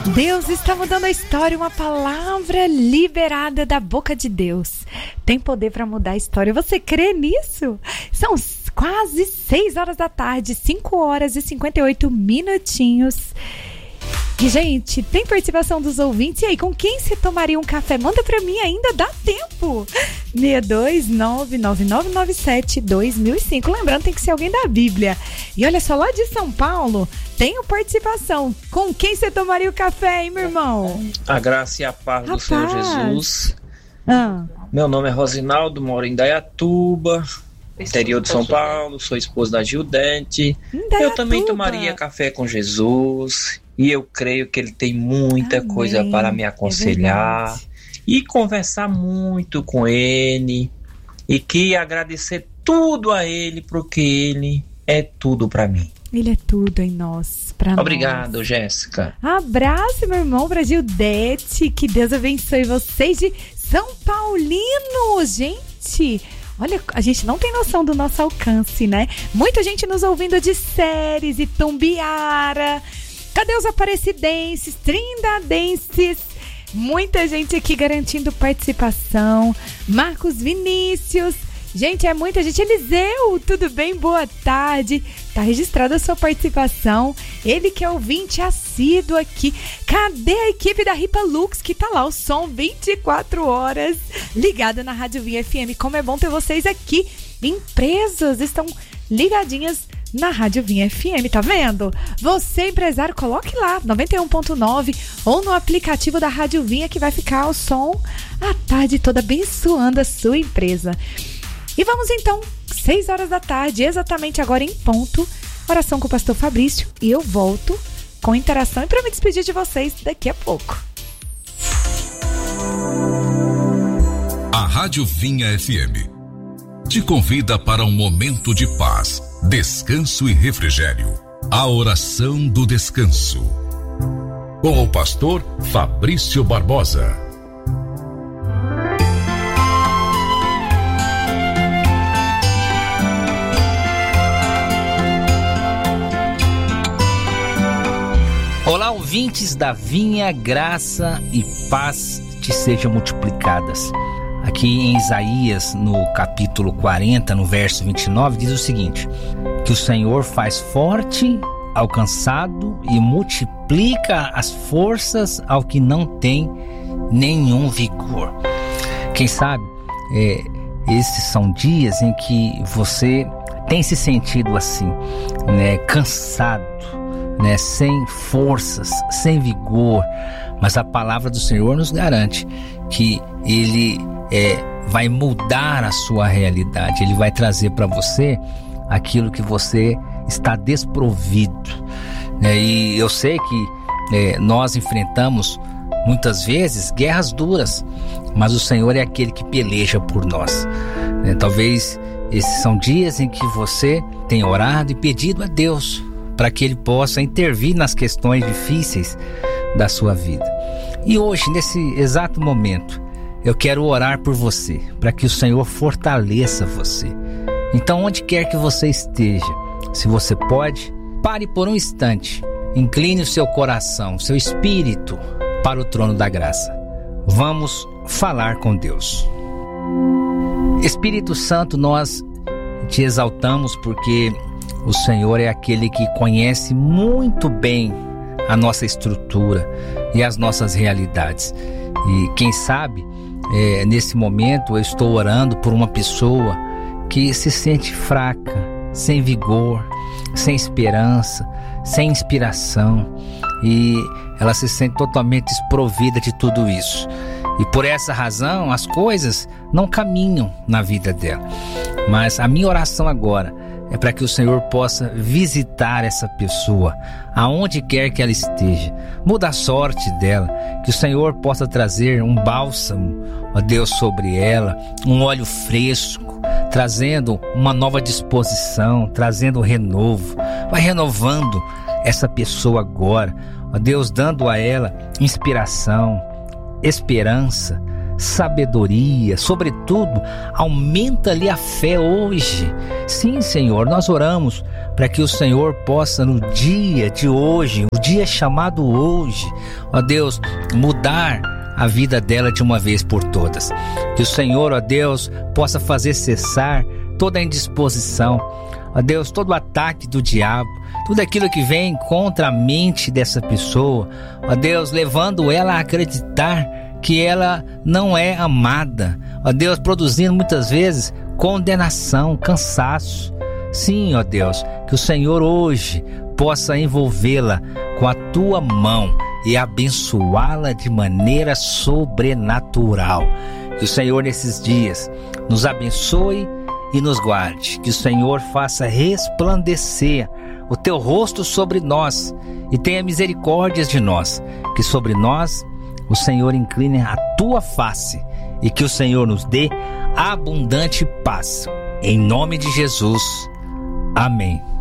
Deus está mudando a história, uma palavra liberada da boca de Deus tem poder para mudar a história. Você crê nisso? São quase 6 horas da tarde, 5 horas e 58 minutinhos. E, gente, tem participação dos ouvintes. E aí, com quem você tomaria um café? Manda pra mim, ainda dá tempo. 62999972005. Lembrando, tem que ser alguém da Bíblia. E olha só, lá de São Paulo, tenho participação. Com quem você tomaria o café, hein, meu irmão? A graça e a paz do Senhor Jesus. Meu nome é Rosinaldo, moro em Indaiatuba, interior de São Paulo. Sou esposo da Gildete. Eu também tomaria café com Jesus. E eu creio que ele tem muita coisa para me aconselhar e conversar muito com ele e que agradecer tudo a ele, porque ele é tudo para mim. Ele é tudo em nós, para nós. Obrigado, Jéssica. Abraço, meu irmão, para Gildete. Que Deus abençoe vocês de São Paulino, gente. Olha, a gente não tem noção do nosso alcance, né? Muita gente nos ouvindo de Séries, Itumbiara. Cadê os aparecidenses, trindadenses? Muita gente aqui garantindo participação. Marcos Vinícius. Gente, é muita gente. Eliseu, tudo bem? Boa tarde. Tá registrada a sua participação. Ele que é ouvinte assíduo aqui. Cadê a equipe da Ripa Lux, que tá lá, o som 24 horas ligada na Rádio Vinha FM? Como é bom ter vocês aqui. Empresas estão ligadinhas na Rádio Vinha FM, tá vendo? Você, empresário, coloque lá 91.9 ou no aplicativo da Rádio Vinha, que vai ficar o som a tarde toda abençoando a sua empresa. E vamos então, 6 horas da tarde, exatamente agora em ponto, oração com o pastor Fabrício, e eu volto com interação e para me despedir de vocês daqui a pouco. A Rádio Vinha FM te convida para um momento de paz, descanso e refrigério. A oração do descanso. Com o pastor Fabrício Barbosa. Olá, ouvintes da Vinha, graça e paz te sejam multiplicadas. Aqui em Isaías, no capítulo 40, no verso 29, diz o seguinte: que o Senhor faz forte ao cansado e multiplica as forças ao que não tem nenhum vigor. Quem sabe, esses são dias em que você tem se sentido assim, né, cansado, né, sem forças, sem vigor, mas a palavra do Senhor nos garante que Ele vai mudar a sua realidade. Ele vai trazer para você aquilo que você está desprovido, né? E eu sei que nós enfrentamos muitas vezes guerras duras, mas o Senhor é aquele que peleja por nós, né? Talvez esses são dias em que você tem orado e pedido a Deus para que Ele possa intervir nas questões difíceis da sua vida. E hoje, nesse exato momento, eu quero orar por você, para que o Senhor fortaleça você. Então, onde quer que você esteja, se você pode, pare por um instante, incline o seu coração, o seu espírito para o trono da graça. Vamos falar com Deus. Espírito Santo, nós te exaltamos porque o Senhor é aquele que conhece muito bem a nossa estrutura e as nossas realidades. E quem sabe, nesse momento eu estou orando por uma pessoa que se sente fraca, sem vigor, sem esperança, sem inspiração, e ela se sente totalmente desprovida de tudo isso. E por essa razão as coisas não caminham na vida dela. Mas a minha oração agora é para que o Senhor possa visitar essa pessoa, aonde quer que ela esteja. Muda a sorte dela, que o Senhor possa trazer um bálsamo, ó Deus, sobre ela, um óleo fresco, trazendo uma nova disposição, trazendo renovo. Vai renovando essa pessoa agora, ó Deus, dando a ela inspiração, esperança, sabedoria, sobretudo, aumenta-lhe a fé hoje. Sim, Senhor, nós oramos para que o Senhor possa no dia de hoje, o dia chamado hoje, ó Deus, mudar a vida dela de uma vez por todas. Que o Senhor, ó Deus, possa fazer cessar toda a indisposição, ó Deus, todo o ataque do diabo, tudo aquilo que vem contra a mente dessa pessoa, ó Deus, levando ela a acreditar que ela não é amada, ó Deus, produzindo muitas vezes condenação, cansaço. Sim, ó Deus, que o Senhor hoje possa envolvê-la com a tua mão e abençoá-la de maneira sobrenatural. Que o Senhor nesses dias nos abençoe e nos guarde. Que o Senhor faça resplandecer o teu rosto sobre nós e tenha misericórdias de nós. Que sobre nós o Senhor incline a tua face e que o Senhor nos dê abundante paz. Em nome de Jesus. Amém.